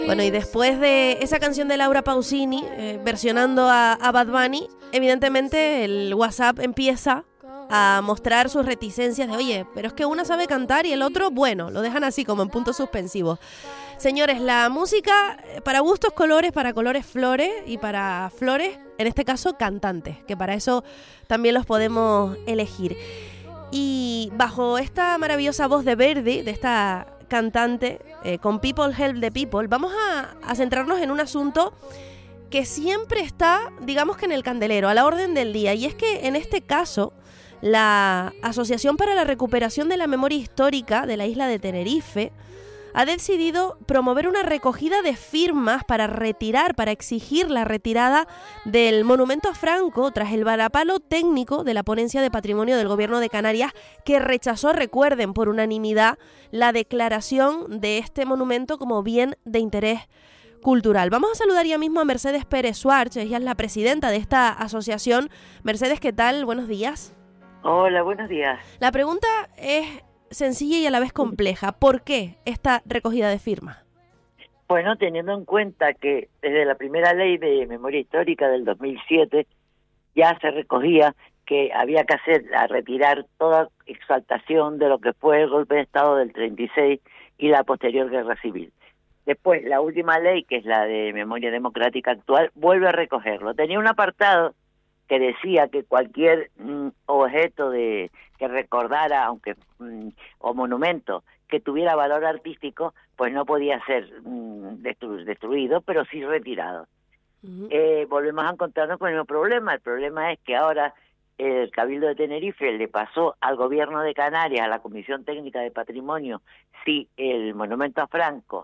Bueno, y después de esa canción de Laura Pausini, versionando a Bad Bunny, evidentemente el WhatsApp empieza a mostrar sus reticencias de, oye, pero es que una sabe cantar y el otro, bueno, lo dejan así como en puntos suspensivos. Señores, la música, para gustos colores, para colores flores y para flores, en este caso cantantes, que para eso también los podemos elegir. Y bajo esta maravillosa voz de Verdi, de esta cantante, con People Help the People, vamos a centrarnos en un asunto que siempre está, digamos que en el candelero, a la orden del día, y es que en este caso la Asociación para la Recuperación de la Memoria Histórica de la isla de Tenerife ha decidido promover una recogida de firmas para exigir la retirada del monumento a Franco tras el varapalo técnico de la Ponencia de Patrimonio del Gobierno de Canarias, que rechazó, recuerden, por unanimidad la declaración de este monumento como bien de interés cultural. Vamos a saludar ya mismo a Mercedes Pérez Suárez, ella es la presidenta de esta asociación. Mercedes, ¿qué tal? Buenos días. Hola, buenos días. La pregunta es sencilla y a la vez compleja. ¿Por qué esta recogida de firmas? Bueno, teniendo en cuenta que desde la primera ley de memoria histórica del 2007 ya se recogía que había que retirar toda exaltación de lo que fue el golpe de Estado del 36 y la posterior guerra civil. Después, la última ley, que es la de memoria democrática actual, vuelve a recogerlo. Tenía un apartado que decía que cualquier objeto que recordara, aunque o monumento que tuviera valor artístico, pues no podía ser destruido, pero sí retirado. Uh-huh. Volvemos a encontrarnos con el mismo problema. El problema es que ahora el Cabildo de Tenerife le pasó al Gobierno de Canarias, a la Comisión Técnica de Patrimonio, si el monumento a Franco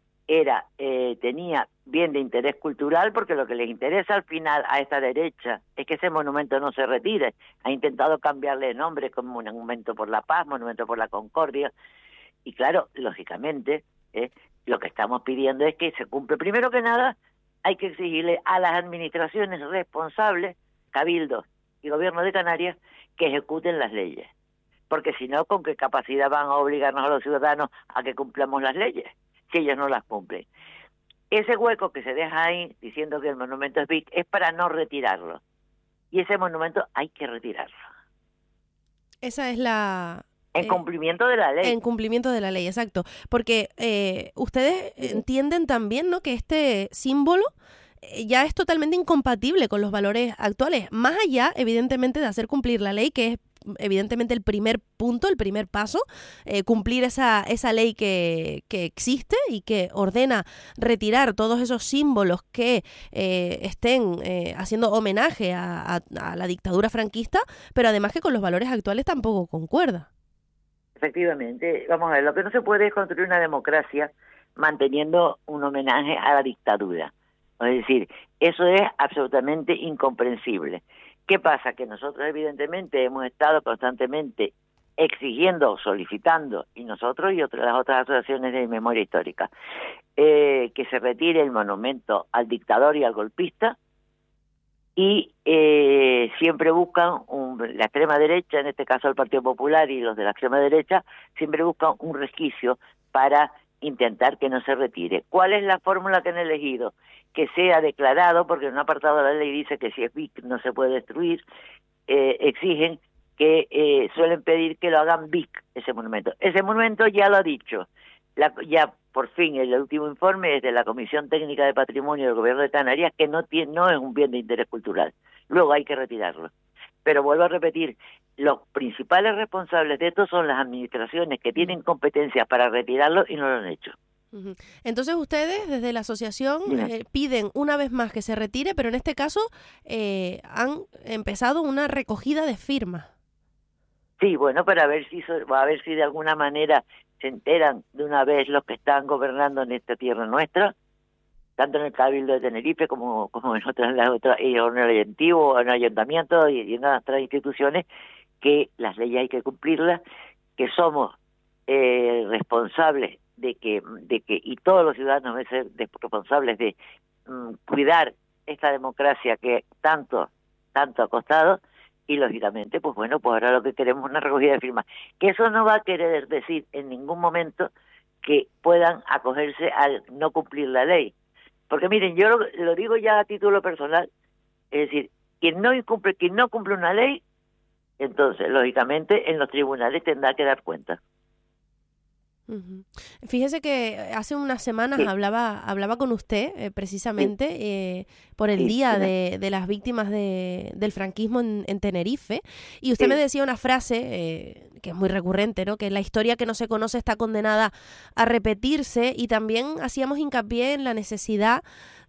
tenía bien de interés cultural, porque lo que les interesa al final a esta derecha es que ese monumento no se retire. Ha intentado cambiarle nombre como Monumento por la Paz, Monumento por la Concordia, y claro, lógicamente, lo que estamos pidiendo es que se cumpla. Primero que nada, hay que exigirle a las administraciones responsables, Cabildo y Gobierno de Canarias, que ejecuten las leyes, porque si no, ¿con qué capacidad van a obligarnos a los ciudadanos a que cumplamos las leyes si ellos no las cumplen? Ese hueco que se deja ahí diciendo que el monumento es big es para no retirarlo, y ese monumento hay que retirarlo. Esa es la... En cumplimiento de la ley. En cumplimiento de la ley, exacto. Porque ustedes entienden también, ¿no?, que este símbolo ya es totalmente incompatible con los valores actuales, más allá, evidentemente, de hacer cumplir la ley, que es evidentemente el primer punto, el primer paso, cumplir esa ley que existe y que ordena retirar todos esos símbolos que estén haciendo homenaje a la dictadura franquista, pero además que con los valores actuales tampoco concuerda. Efectivamente, vamos a ver, lo que no se puede es construir una democracia manteniendo un homenaje a la dictadura. Es decir, eso es absolutamente incomprensible. ¿Qué pasa? Que nosotros evidentemente hemos estado constantemente exigiendo, solicitando, y nosotros y las otras asociaciones de memoria histórica, que se retire el monumento al dictador y al golpista, y siempre buscan, la extrema derecha, en este caso el Partido Popular y los de la extrema derecha, siempre buscan un resquicio para intentar que no se retire. ¿Cuál es la fórmula que han elegido? Que sea declarado, porque en un apartado de la ley dice que si es BIC no se puede destruir, exigen que suelen pedir que lo hagan BIC, ese monumento. Ese monumento ya lo ha dicho, ya por fin el último informe es de la Comisión Técnica de Patrimonio del Gobierno de Canarias, que no es un bien de interés cultural. Luego hay que retirarlo. Pero vuelvo a repetir, los principales responsables de esto son las administraciones que tienen competencias para retirarlo y no lo han hecho. Entonces ustedes desde la asociación piden una vez más que se retire, pero en este caso han empezado una recogida de firmas. Sí, bueno, para ver si de alguna manera se enteran de una vez los que están gobernando en esta tierra nuestra, tanto en el Cabildo de Tenerife como en en el ayuntamiento y en otras instituciones, que las leyes hay que cumplirlas, que somos responsables de que y todos los ciudadanos deben ser responsables de cuidar esta democracia que tanto ha costado, y lógicamente, pues bueno, pues ahora lo que queremos es una recogida de firmas. Que eso no va a querer decir en ningún momento que puedan acogerse al no cumplir la ley. Porque miren, yo lo digo ya a título personal, es decir, quien no cumple una ley, entonces, lógicamente, en los tribunales tendrá que dar cuenta. Uh-huh. Fíjese que hace unas semanas sí. hablaba con usted precisamente por el día de las víctimas del franquismo en Tenerife, y usted me decía una frase que es muy recurrente, ¿no? Que la historia que no se conoce está condenada a repetirse, y también hacíamos hincapié en la necesidad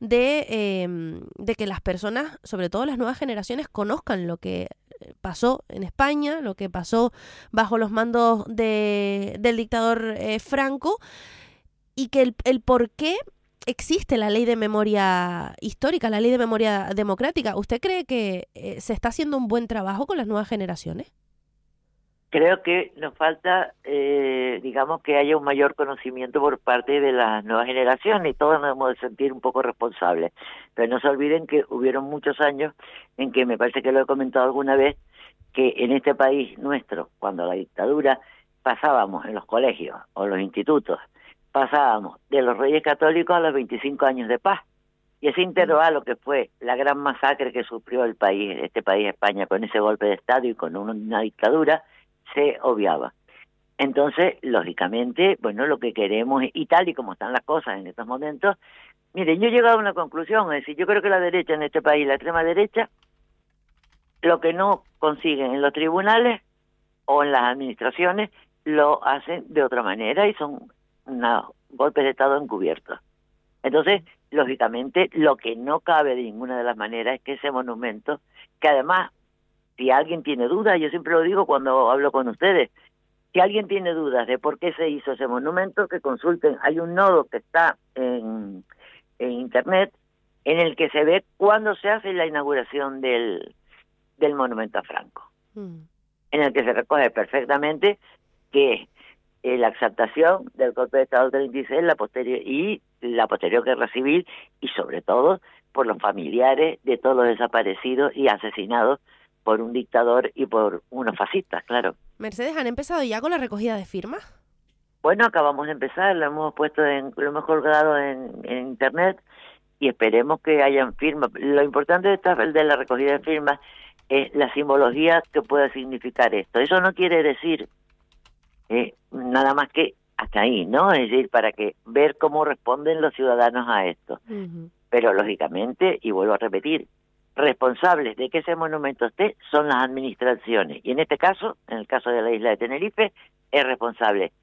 de que las personas, sobre todo las nuevas generaciones, conozcan lo que pasó en España, lo que pasó bajo los mandos del dictador Franco, y que el por qué existe la ley de memoria histórica, la ley de memoria democrática. ¿Usted cree que se está haciendo un buen trabajo con las nuevas generaciones? Creo que nos falta, digamos, que haya un mayor conocimiento por parte de las nuevas generaciones, y todos nos hemos de sentir un poco responsables. Pero no se olviden que hubieron muchos años en que, me parece que lo he comentado alguna vez, que en este país nuestro, cuando la dictadura, pasábamos en los colegios o los institutos, pasábamos de los Reyes Católicos a los 25 años de paz. Y ese intervalo, que fue la gran masacre que sufrió el país, este país España, con ese golpe de Estado y con una dictadura, se obviaba. Entonces, lógicamente, bueno, lo que queremos, y tal y como están las cosas en estos momentos, miren, yo he llegado a una conclusión, es decir, yo creo que la derecha en este país, la extrema derecha, lo que no consiguen en los tribunales o en las administraciones, lo hacen de otra manera, y son golpes de Estado encubiertos. Entonces, lógicamente, lo que no cabe de ninguna de las maneras es que ese monumento, que además, si alguien tiene dudas, yo siempre lo digo cuando hablo con ustedes, si alguien tiene dudas de por qué se hizo ese monumento, que consulten. Hay un nodo que está en internet en el que se ve cuándo se hace la inauguración del monumento a Franco, en el que se recoge perfectamente que la exaltación del golpe de Estado del 36, la posterior guerra civil, y sobre todo por los familiares de todos los desaparecidos y asesinados por un dictador y por unos fascistas, claro. Mercedes, ¿han empezado ya con la recogida de firmas? Bueno, acabamos de empezar, lo hemos colgado en internet, y esperemos que hayan firmas. Lo importante de la recogida de firmas es la simbología que pueda significar esto. Eso no quiere decir nada más que hasta ahí, ¿no? Es decir, para que ver cómo responden los ciudadanos a esto. Uh-huh. Pero lógicamente, y vuelvo a repetir, responsables de que ese monumento esté son las administraciones, y en este caso, en el caso de la isla de Tenerife, es responsable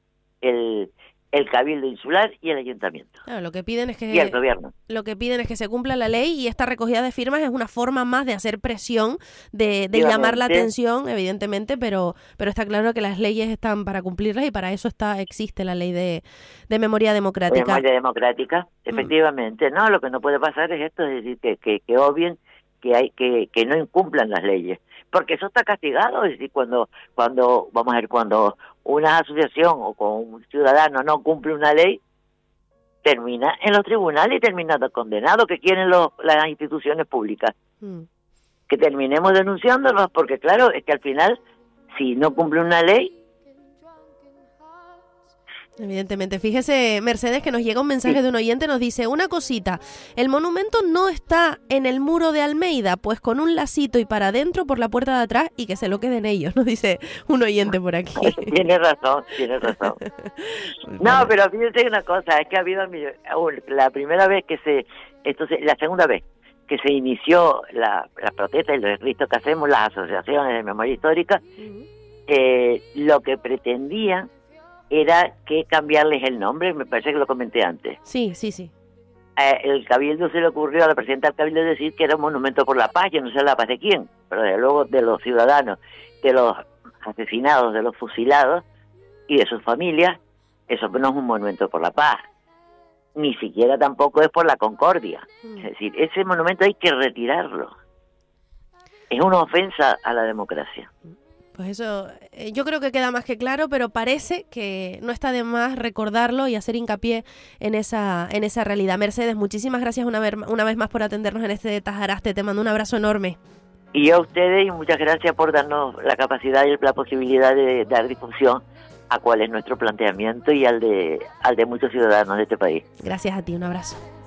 el Cabildo Insular y el Ayuntamiento. Claro, lo que piden es que y el gobierno. Lo que piden es que se cumpla la ley, y esta recogida de firmas es una forma más de hacer presión, de llamar la atención, evidentemente, pero está claro que las leyes están para cumplirlas, y para eso existe la ley de memoria democrática. De memoria democrática, efectivamente. No, lo que no puede pasar es esto, es decir, que obvien que no incumplan las leyes, porque eso está castigado. Es decir, cuando vamos a ver, cuando una asociación o con un ciudadano no cumple una ley, termina en los tribunales y termina condenado. ¿Qué quieren las instituciones públicas? Que terminemos denunciándolos, porque claro, es que al final, si no cumple una ley... Evidentemente. Fíjese, Mercedes, que nos llega un mensaje de un oyente, nos dice una cosita: el monumento no está en el muro de Almeida, pues con un lacito y para adentro por la puerta de atrás, y que se lo queden ellos, nos dice un oyente por aquí. Tiene razón. No, pero fíjense una cosa, es que ha habido la primera vez la segunda vez que se inició la protesta y los gritos que hacemos las asociaciones de memoria histórica, lo que pretendían era que cambiarles el nombre, me parece que lo comenté antes. Sí. El Cabildo se le ocurrió a la presidenta del Cabildo decir que era un monumento por la paz. Yo no sé la paz de quién, pero desde luego de los ciudadanos, de los asesinados, de los fusilados y de sus familias. Eso no es un monumento por la paz, ni siquiera tampoco es por la concordia. Es decir, ese monumento hay que retirarlo. Es una ofensa a la democracia. Pues eso, yo creo que queda más que claro, pero parece que no está de más recordarlo y hacer hincapié en esa realidad. Mercedes, muchísimas gracias una vez más por atendernos en este Tajaraste. Te mando un abrazo enorme. Y a ustedes, y muchas gracias por darnos la capacidad y la posibilidad de dar difusión a cuál es nuestro planteamiento y al de muchos ciudadanos de este país. Gracias a ti, un abrazo.